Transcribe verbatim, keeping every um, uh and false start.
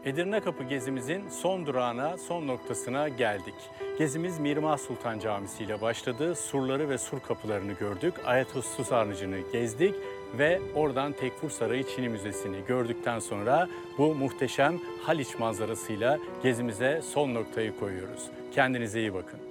Edirne Kapı gezimizin son durağına, son noktasına geldik. Gezimiz Mihrimah Sultan Camisi ile başladı. Surları ve sur kapılarını gördük. Ayasofya Sarnıcı'nı gezdik ve oradan Tekfur Sarayı Çini Müzesi'ni gördükten sonra bu muhteşem Haliç manzarasıyla gezimize son noktayı koyuyoruz. Kendinize iyi bakın.